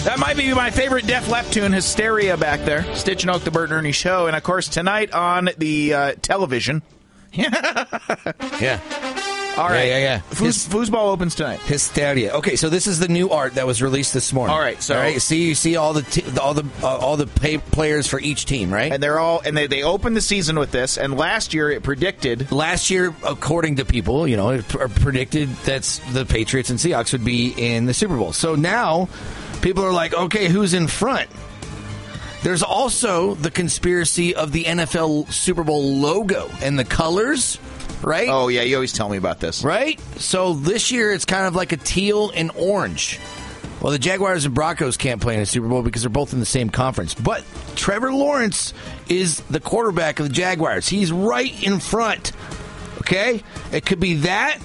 That might be my favorite Def Leppard tune, Hysteria, back there. Stitch and Oak, the Bert and Ernie Show. And, of course, tonight on the television. Yeah. All right. Yeah. Foosball opens tonight. Hysteria. Okay, so this is the new art that was released this morning. All right. So you see all the players for each team, right? And they opened the season with this. And last year it predicted. Last year, according to people, it predicted that the Patriots and Seahawks would be in the Super Bowl. So now people are like, okay, who's in front? There's also the conspiracy of the NFL Super Bowl logo and the colors. Right? Oh, yeah, you always tell me about this. Right? So this year it's kind of like a teal and orange. Well, the Jaguars and Broncos can't play in a Super Bowl because they're both in the same conference. But Trevor Lawrence is the quarterback of the Jaguars. He's right in front. Okay? It could be that.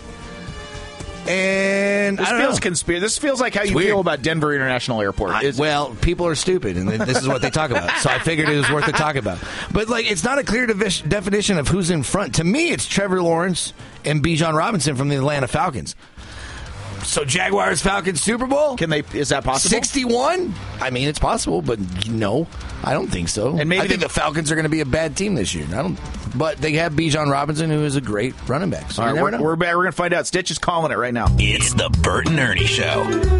And this feels conspiracy. This feels like how you feel about Denver International Airport. Well, people are stupid, and this is what they talk about. So I figured it was worth to talk about. But it's not a clear definition of who's in front. To me, it's Trevor Lawrence and Bijan Robinson from the Atlanta Falcons. So Jaguars Falcons Super Bowl? Is that possible? 61? I mean, it's possible, but no, I don't think so. And I think the Falcons are going to be a bad team this year. But they have Bijan Robinson, who is a great running back. So all right, we're going to find out. Stitch is calling it right now. It's the Bert and Ernie Show.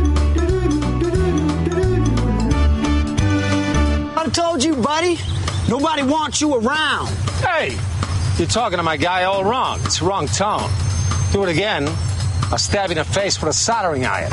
I told you, buddy. Nobody wants you around. Hey, you're talking to my guy all wrong. It's the wrong tone. Do it again. I'll stab you in the face with a soldering iron.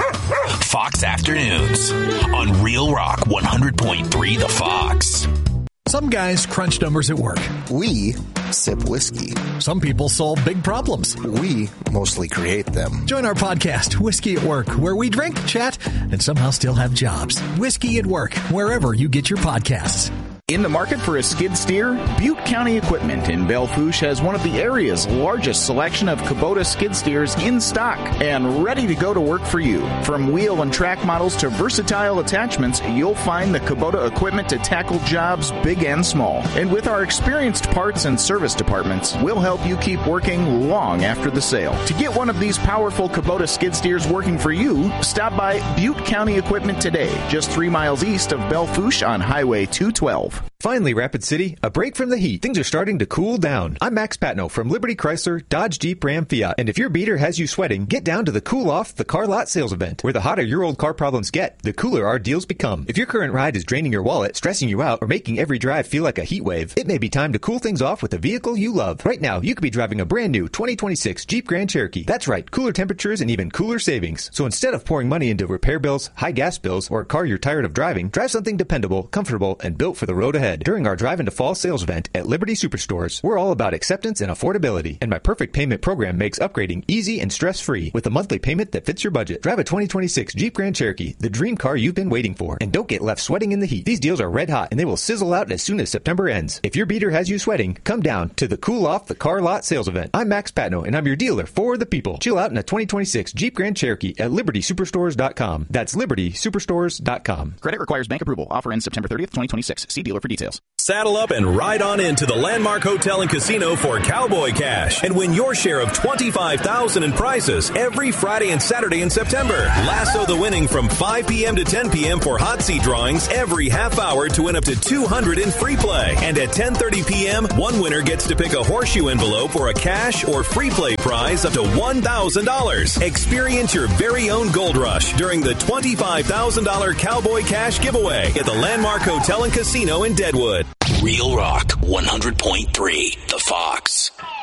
Fox Afternoons on Real Rock 100.3 The Fox. Some guys crunch numbers at work. We sip whiskey. Some people solve big problems. We mostly create them. Join our podcast, Whiskey at Work, where we drink, chat, and somehow still have jobs. Whiskey at Work, wherever you get your podcasts. In the market for a skid steer, Butte County Equipment in Belle Fourche has one of the area's largest selection of Kubota skid steers in stock and ready to go to work for you. From wheel and track models to versatile attachments, you'll find the Kubota equipment to tackle jobs big and small. And with our experienced parts and service departments, we'll help you keep working long after the sale. To get one of these powerful Kubota skid steers working for you, stop by Butte County Equipment today, just 3 miles east of Belle Fourche on Highway 212. Finally, Rapid City, a break from the heat. Things are starting to cool down. I'm Max Patno from Liberty Chrysler, Dodge, Jeep, Ram, Fiat. And if your beater has you sweating, get down to the Cool Off the Car Lot sales event, where the hotter your old car problems get, the cooler our deals become. If your current ride is draining your wallet, stressing you out, or making every drive feel like a heat wave, it may be time to cool things off with a vehicle you love. Right now, you could be driving a brand new 2026 Jeep Grand Cherokee. That's right, cooler temperatures and even cooler savings. So instead of pouring money into repair bills, high gas bills, or a car you're tired of driving, drive something dependable, comfortable, and built for the road ahead. During our Drive into Fall sales event at Liberty Superstores, we're all about acceptance and affordability, and my Perfect Payment program makes upgrading easy and stress-free with a monthly payment that fits your budget. Drive a 2026 Jeep Grand Cherokee, the dream car you've been waiting for, and don't get left sweating in the heat. These deals are red hot, and they will sizzle out as soon as September ends. If your beater has you sweating, come down to the Cool Off the Car Lot sales event. I'm Max Patno, and I'm your dealer for the people. Chill out in a 2026 Jeep Grand Cherokee at LibertySuperstores.com. That's LibertySuperstores.com. Credit requires bank approval. Offer ends September 30th, 2026. See dealer for details. Saddle up and ride on into the Landmark Hotel and Casino for Cowboy Cash and win your share of $25,000 in prizes every Friday and Saturday in September. Lasso the winning from 5 p.m. to 10 p.m. for hot seat drawings every half hour to win up to $200 in free play. And at 10:30 p.m., one winner gets to pick a horseshoe envelope for a cash or free play prize up to $1,000. Experience your very own gold rush during the $25,000 Cowboy Cash giveaway at the Landmark Hotel and Casino in Deadwood. Real Rock 100.3 The Fox.